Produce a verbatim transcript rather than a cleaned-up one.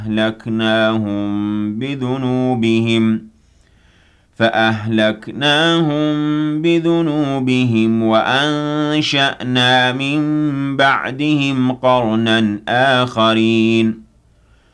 أهلكناهم بذنوبهم فأهلكناهم بذنوبهم وأنشأنا من بعدهم قرنا آخرين